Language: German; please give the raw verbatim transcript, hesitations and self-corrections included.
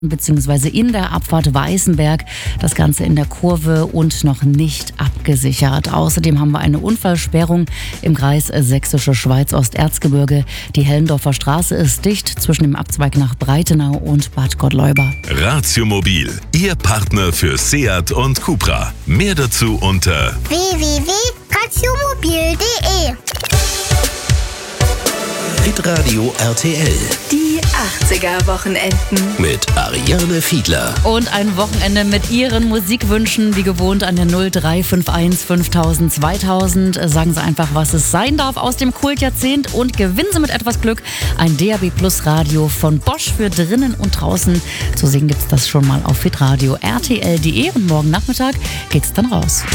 beziehungsweise in der Abfahrt Weißenberg. Das Ganze in der Kurve und noch nicht abgesichert. Außerdem haben wir eine Unfallsperrung im Kreis Sächsische Schweiz-Osterzgebirge. Die Hellendorfer Straße ist dicht zwischen dem Abzweig nach Breitenau und Bad Gottleuba. Ratio Mobil, Ihr Partner für Seat und Cupra. Mehr dazu unter w w w punkt ratiomobil punkt de. Hitradio R T L. Die achtziger-Wochenenden. Mit Ariane Fiedler. Und ein Wochenende mit Ihren Musikwünschen, wie gewohnt an der null drei fünf eins fünftausend zweitausend. Sagen Sie einfach, was es sein darf aus dem Kultjahrzehnt und gewinnen Sie mit etwas Glück ein D A B Plus Radio von Bosch für drinnen und draußen. Zu sehen gibt's das schon mal auf hitradio R T L punkt de und morgen Nachmittag geht's dann raus.